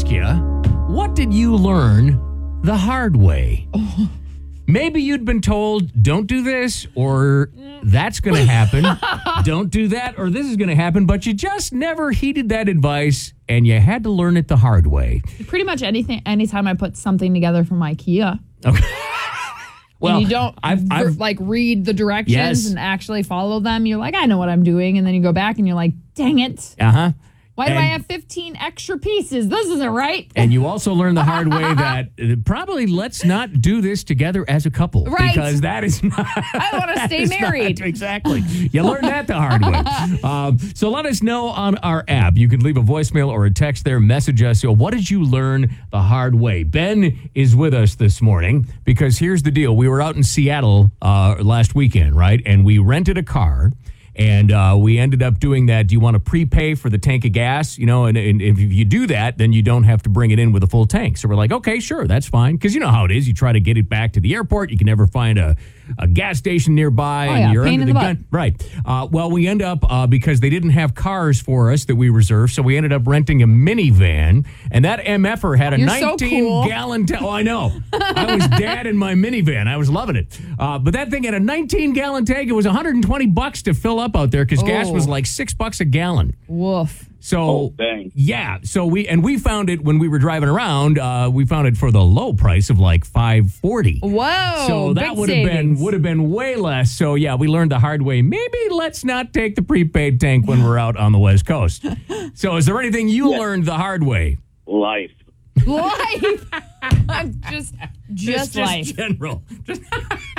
ask you, what did you learn the hard way? Maybe you'd been told, don't do this, or that's going to happen. Don't do that, or this is going to happen, but you just never heeded that advice, and you had to learn it the hard way. Pretty much anytime I put something together from IKEA. Okay. Well, and you don't I've read the directions Yes. and actually follow them. You're like, I know what I'm doing. And then you go back and you're like, dang it. Uh-huh. Why do I have 15 extra pieces? This isn't right. And you also learn the hard way that probably let's not do this together as a couple. Right. Because that is not... I want to stay married. Exactly. You learn that the hard way. So let us know on our app. You can leave a voicemail or a text there. Message us. So what did you learn the hard way? Ben is with us this morning because here's the deal. We were out in Seattle last weekend, right? And we rented a car. And we ended up doing that. Do you want to prepay for the tank of gas? You know, and if you do that, then you don't have to bring it in with a full tank. So we're like, okay, sure, that's fine. Because you know how it is. You try to get it back to the airport. You can never find a gas station nearby. And you're pain under in the the gun. Right. Well, we end up, because they didn't have cars for us that we reserved, so we ended up renting a minivan. And that MFer had a You're so cool. 19-gallon tank. Oh, I know. I was dad in my minivan. I was loving it. But that thing had a 19-gallon tank. It was $120 to fill up out there because gas was like $6 a gallon. Woof. So, dang. yeah. So we found it when we were driving around. We found it for the low price of like $5.40. Whoa. So that would have been way less. So yeah, we learned the hard way. Maybe let's not take the prepaid tank when we're out on the West Coast. So is there anything you learned the hard way? Life. Life. just life. General.